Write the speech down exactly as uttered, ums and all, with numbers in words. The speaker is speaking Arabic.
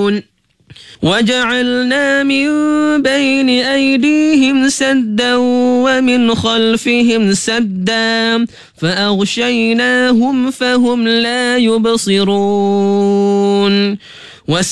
وجعلنا من بين أيديهم سدا ومن خلفهم سدا فأغشيناهم فهم لا يبصرون